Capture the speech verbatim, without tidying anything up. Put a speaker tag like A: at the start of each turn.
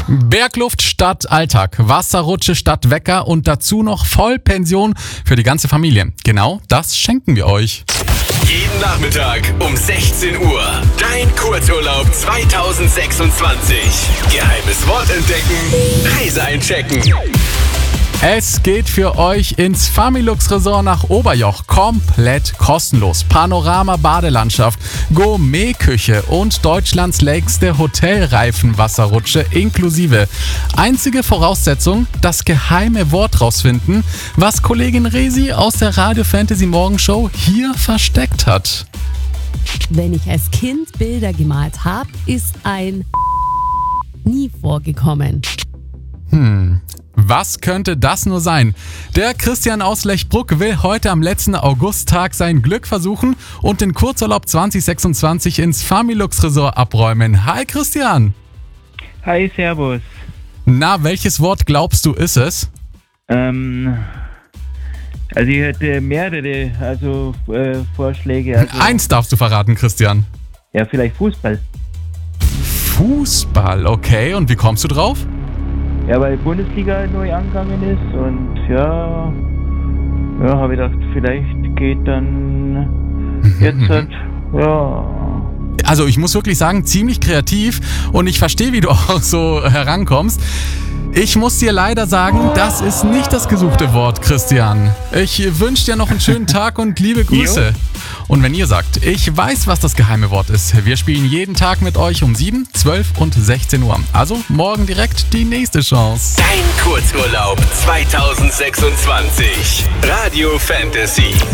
A: Bergluft statt Alltag, Wasserrutsche statt Wecker und dazu noch Vollpension für die ganze Familie. Genau das schenken wir euch.
B: Jeden Nachmittag um sechzehn Uhr. Dein Kurzurlaub zwanzig sechsundzwanzig. Geheimes Wort entdecken, Reise einchecken.
A: Es geht für euch ins Familux Resort nach Oberjoch. Komplett kostenlos. Panorama-Badelandschaft, Gourmet-Küche und Deutschlands längste Hotelreifenwasserrutsche inklusive. Einzige Voraussetzung, das geheime Wort rausfinden, was Kollegin Resi aus der Radio Fantasy Morgenshow hier versteckt hat.
C: Wenn ich als Kind Bilder gemalt habe, ist ein nie vorgekommen.
A: Hm... Was könnte das nur sein? Der Christian aus Lechbruck will heute am letzten Augusttag sein Glück versuchen und den Kurzurlaub zwanzig sechsundzwanzig ins Familux Resort abräumen. Hi Christian!
D: Hi, servus.
A: Na, welches Wort glaubst du ist es?
D: Ähm, also ich hätte mehrere also, äh, Vorschläge. Also,
A: Eins darfst du verraten, Christian.
D: Ja, vielleicht Fußball.
A: Fußball, okay. Und wie kommst du drauf?
D: Ja, weil die Bundesliga neu angegangen ist und ja, ja, habe ich gedacht, vielleicht geht dann jetzt halt, ja.
A: Also ich muss wirklich sagen, ziemlich kreativ und ich verstehe, wie du auch so herankommst. Ich muss dir leider sagen, das ist nicht das gesuchte Wort, Christian. Ich wünsche dir noch einen schönen Tag und liebe Grüße. Und wenn ihr sagt, ich weiß, was das geheime Wort ist, wir spielen jeden Tag mit euch um sieben, zwölf und sechzehn Uhr. Also morgen direkt die nächste Chance.
B: Dein Kurzurlaub zwanzig sechsundzwanzig. Radio Fantasy.